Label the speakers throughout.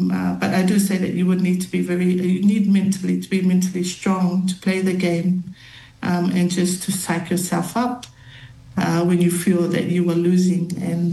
Speaker 1: But I do say that you would need to be mentally strong to play the game, and just to psych yourself up when you feel that you were losing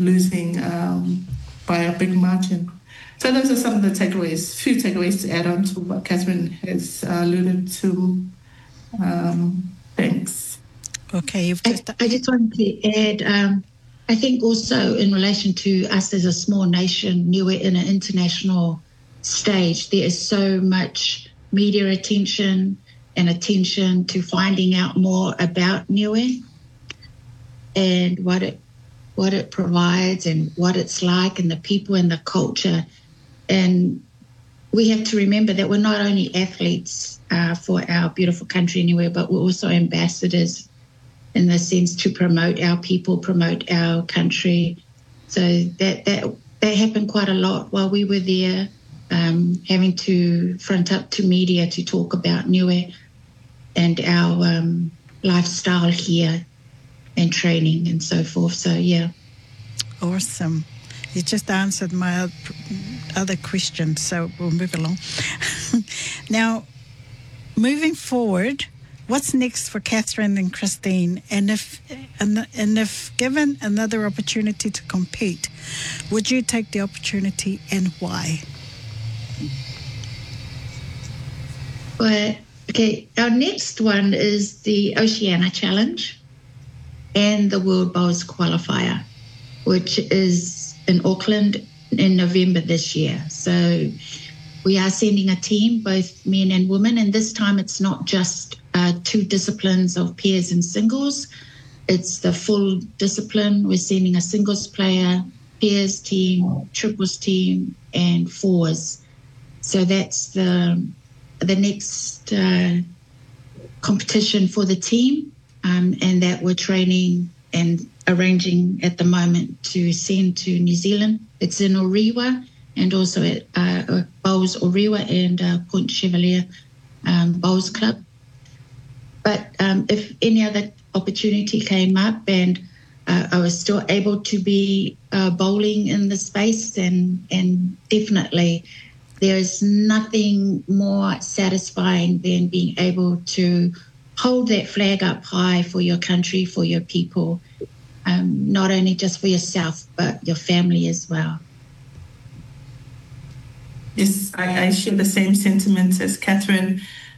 Speaker 1: by a big margin. So those are some of the takeaways, few takeaways to add on to what Catherine has alluded to. Thanks.
Speaker 2: Okay.
Speaker 3: I just wanted to add, I think also in relation to us as a small nation, Niue in an international stage, there is so much media attention and attention to finding out more about Niue and what it provides and what it's like and the people and the culture. And we have to remember that we're not only athletes for our beautiful country Niue, but we're also ambassadors in the sense to promote our people, promote our country. So that happened quite a lot while we were there, having to front up to media to talk about Niue and our lifestyle here and training and so forth. So, yeah.
Speaker 2: Awesome. You just answered my other question, so we'll move along. Now, moving forward, what's next for Catherine and Christine? And if given another opportunity to compete, would you take the opportunity and why?
Speaker 3: Well, okay, our next one is the Oceania Challenge and the World Bowls Qualifier, which is in Auckland in November this year. So we are sending a team, both men and women, and this time it's not just two disciplines of pairs and singles. It's the full discipline. We're sending a singles player, pairs team, triples team, and fours. So that's the next competition for the team, and that we're training and arranging at the moment to send to New Zealand. It's in Orewa and also at Bowls Orewa and Point Chevalier Bowls Club. But if any other opportunity came up and I was still able to be bowling in the space, and definitely there's nothing more satisfying than being able to hold that flag up high for your country, for your people, not only just for yourself, but your family as well.
Speaker 1: Yes, I share the same sentiments as Catherine.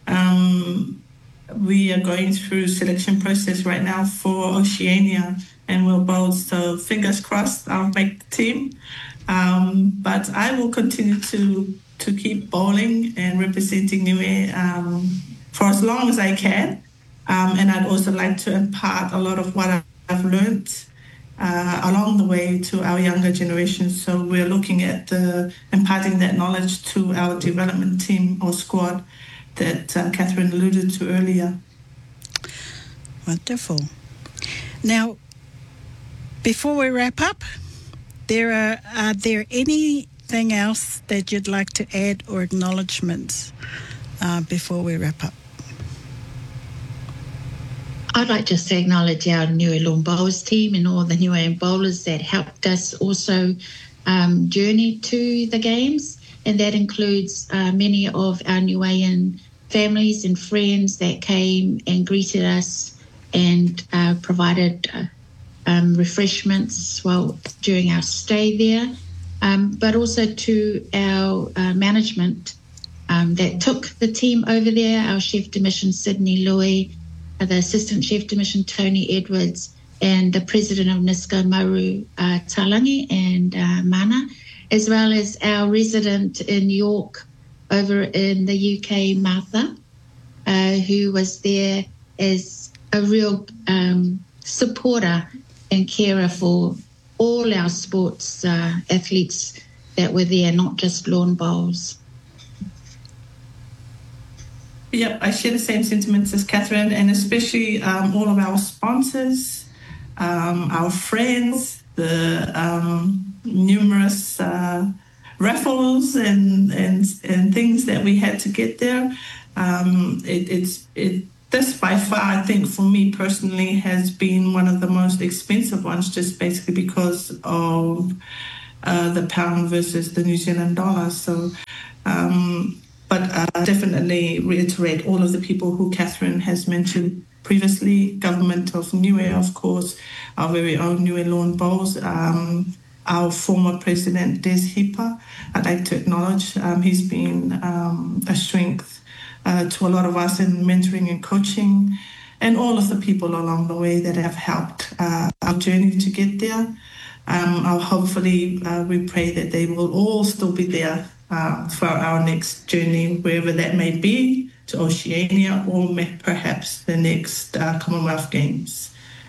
Speaker 1: We are going through selection process right now for Oceania and World Bowls, so fingers crossed I'll make the team. But I will continue to keep bowling and representing Niue for as long as I can. And I'd also like to impart a lot of what I've learned along the way to our younger generation. So we're looking at imparting that knowledge to our development team or squad that Catherine alluded to earlier.
Speaker 2: Wonderful. Now, before we wrap up, are there anything else that you'd like to add or acknowledgements before we wrap up?
Speaker 3: I'd like just to acknowledge our Niue Lawn Bowls team and all the Niuean bowlers that helped us also journey to the games, and that includes many of our Niuean families and friends that came and greeted us and provided refreshments during our stay there, but also to our management that took the team over there, our chef de mission Sydney Louis, the assistant chef de mission Tony Edwards, and the president of NISCO Mauru Talangi and Mana, as well as our resident in York over in the UK, Martha, who was there as a real supporter and carer for all our sports athletes that were there, not just lawn bowls.
Speaker 1: Yep, I share the same sentiments as Catherine, and especially all of our sponsors, our friends, the numerous raffles and things that we had to get there. This by far, I think, for me personally, has been one of the most expensive ones, just basically because of the pound versus the New Zealand dollar. So, but definitely reiterate all of the people who Catherine has mentioned previously. Government of Niue, of course, our very own Niue Lorne Bowles, our former president Des Hipa. I'd like to acknowledge he's been a strength to a lot of us in mentoring and coaching, and all of the people along the way that have helped our journey to get there. Hopefully, we pray that they will all still be there for our next journey, wherever that may be, to Oceania or perhaps the next Commonwealth Games.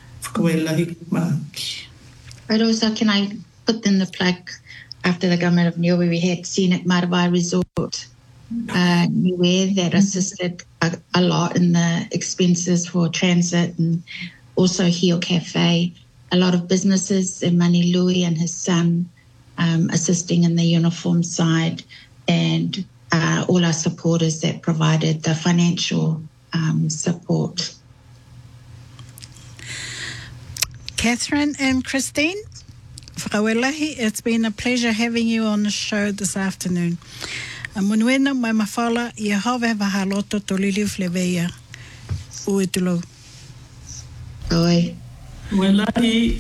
Speaker 3: But also, can I put in the plug, after the government of Niue, we had Scenic Marabai Resort Niue that assisted a lot in the expenses for transit, and also Hio Cafe. A lot of businesses, Mani Louis and his son, assisting in the uniform side, and all our supporters that provided the financial support.
Speaker 2: Catherine and Christine, Whakawelahi, it's been a pleasure having you on the show this afternoon. Munuena mai mawhala I hawe wahaloto toliliu fleveia uetulo.
Speaker 3: Oi.
Speaker 1: Welahi.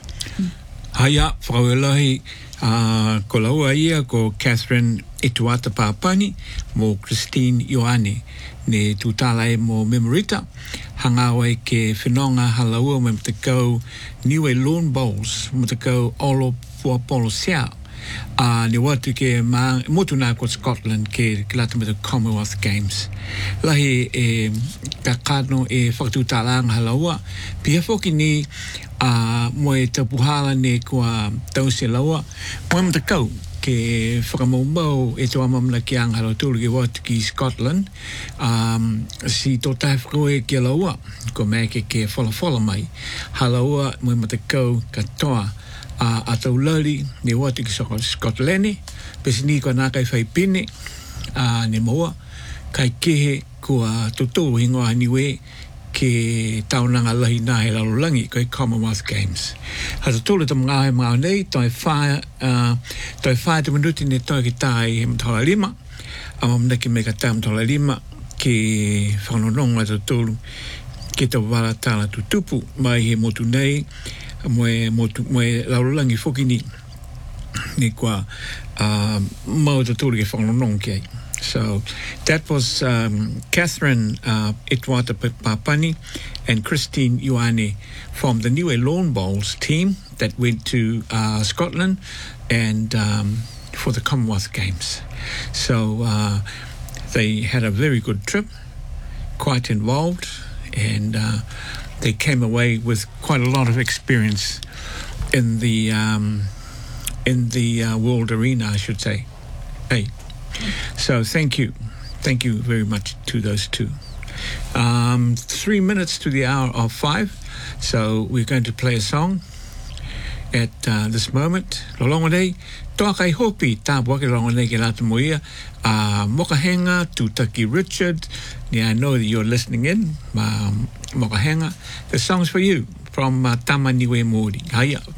Speaker 4: Haya, whakawelahi ko laua ia ko Catherine Ituata Papani mo Christine Ioane ne tutala mo Memorita hangawa ke whenonga halaua me mtakau Niue Lorne Bowles me mtakau olo puapolo sea ni watu ke motu nā ko Scotland ke lata me the Commonwealth Games lahi ka kano whakatutalanga halaua pia foki ni mo tapuhala ne kua tause laua mo mtakau ke whakamau to amamna ki ang halo tūru ke watu ki Scotland si tō tai whakaue ke laua ko mea ke whala mai halaua mo mtakau ka toa a tau lali ne watu ki Scotland pesi ni ko nā kai whaipine ne moa kai kehe kua tōtō hingoa Niue ke taunanga lahi nā he lalolangi ko Commonwealth Games. Hata tōle ta mga mga nei, toi whae te manuti ne toi ki tai he matola lima, amamna ki me ka tai matola lima, ke whanononga ta tōlu, ke ta wala tāla tu tupu, mai he motu nei, moe lalolangi whoki ni kua mau ta tōlu ke whanononga ki ai. So that was Catherine Ituata Papani and Christine Ioane from the Niue Lorne Bowles team that went to Scotland and for the Commonwealth Games. So they had a very good trip, quite involved, and they came away with quite a lot of experience in the world arena, I should say. Hey. So thank you very much to those two. 3 minutes to the hour of 5, so we're going to play a song at this moment. Lolongonei, toa kai hopi, tā wake lolongonei ke lata moia, Mokahenga to Taki Richard. Yeah, I know that you're listening in, Mokahenga. The song's for you from Tama Niue Māori. Haya.